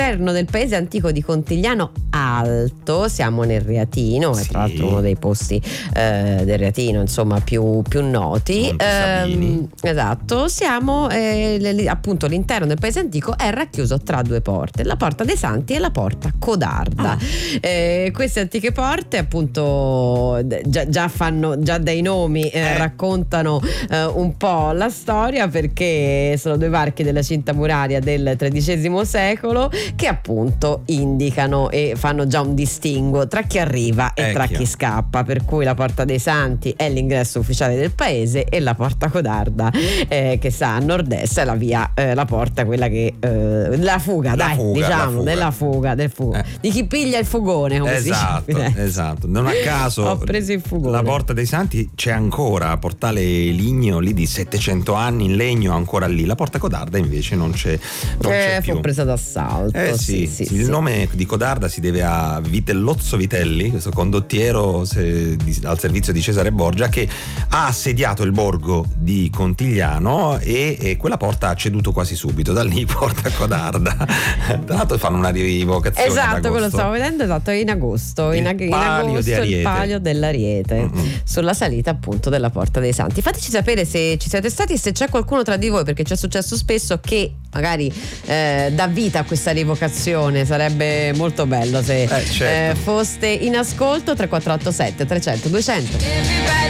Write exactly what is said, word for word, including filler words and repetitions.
all'interno del paese antico di Contigliano Alto, siamo nel Reatino, Sì. è tra l'altro uno dei posti eh, del Reatino insomma più, più noti. Monte Sabini. Esatto, siamo eh, l- appunto all'interno del paese antico è racchiuso tra due porte, la Porta dei Santi e la Porta Codarda. Ah. Eh, queste antiche porte appunto d- già, già fanno già dai nomi eh, Eh. raccontano eh, un po' la storia, perché sono due varchi della cinta muraria del tredicesimo secolo che appunto indicano e fanno già un distinguo tra chi arriva e Eh, tra chiaro. chi scappa, per cui la Porta dei Santi è l'ingresso ufficiale del paese e la Porta Codarda eh, che sta a nord-est è la via eh, la porta quella che eh, la fuga, La dai, fuga, la diciamo fuga. della fuga, del fuga. Eh. Di chi piglia il fugone, come Esatto, si dice. esatto. Non a caso Ho preso il fugone. la Porta dei Santi c'è ancora, portale ligneo lì di settecento anni in legno ancora lì. La Porta Codarda invece non c'è, non c'è Eh, più. fu presa d'assalto. Eh sì, sì, sì, sì, il sì. nome di Codarda si deve a Vitellozzo Vitelli, questo condottiero se- di- al servizio di Cesare Borgia, che ha assediato il borgo di Contigliano e, e quella porta ha ceduto quasi subito, da lì Porta Codarda. Tra l'altro fanno una rievocazione ad Esatto, agosto. quello stavo vedendo, esatto, in agosto, Il in, ag- in palio agosto di il Ariete. palio dell'Ariete, Mm-mm. sulla salita appunto della Porta dei Santi. Fateci sapere se ci siete stati, se c'è qualcuno tra di voi, perché ci è successo spesso che magari eh, dà vita a questa rievocazione. Sarebbe molto bello se Eh, certo. eh, foste in ascolto. Tre quattro otto sette trecento duecento.